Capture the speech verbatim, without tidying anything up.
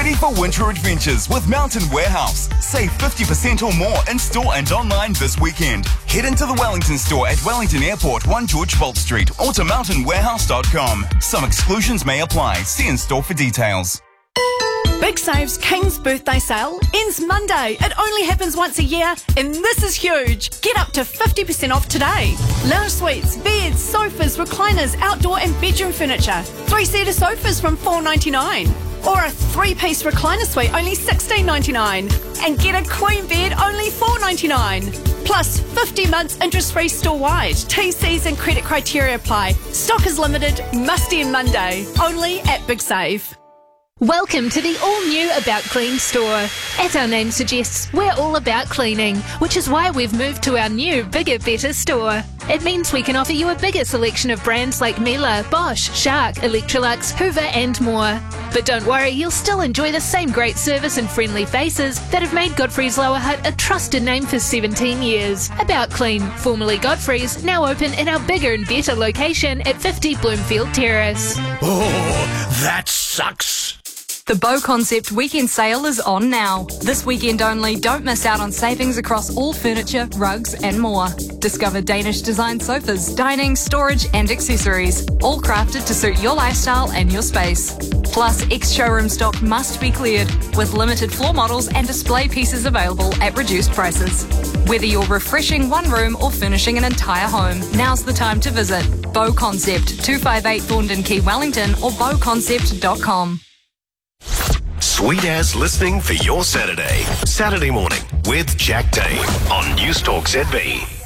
Ready for winter adventures with Mountain Warehouse. Save fifty percent or more in store and online this weekend. Head into the Wellington store at Wellington Airport, one George Bolt Street, or to mountain warehouse dot com. Some exclusions may apply. See in store for details. Big Save's King's Birthday Sale ends Monday. It only happens once a year, and this is huge. Get up to fifty percent off today. Lounge suites, beds, sofas, recliners, outdoor and bedroom furniture. Three-seater sofas from four ninety-nine. Or a three-piece recliner suite, only sixteen ninety-nine. And get a queen bed, only four ninety-nine. Plus, fifty months interest-free store-wide. T Cs and credit criteria apply. Stock is limited, must end Monday. Only at Big Save. Welcome to the all-new About Clean store. As our name suggests, we're all about cleaning, which is why we've moved to our new, bigger, better store. It means we can offer you a bigger selection of brands like Miele, Bosch, Shark, Electrolux, Hoover and more. But don't worry, you'll still enjoy the same great service and friendly faces that have made Godfrey's Lower Hutt a trusted name for seventeen years. About Clean, formerly Godfrey's, now open in our bigger and better location at fifty Bloomfield Terrace. Oh, that sucks. The Bow Concept weekend sale is on now. This weekend only, don't miss out on savings across all furniture, rugs and more. Discover Danish design sofas, dining, storage and accessories, all crafted to suit your lifestyle and your space. Plus, ex-showroom stock must be cleared, with limited floor models and display pieces available at reduced prices. Whether you're refreshing one room or furnishing an entire home, now's the time to visit Bow Concept, two five eight Thorndon Quay, Wellington or bow concept dot com. Sweet as listening for your Saturday. Saturday morning with Jack Dane on News Talk Z B.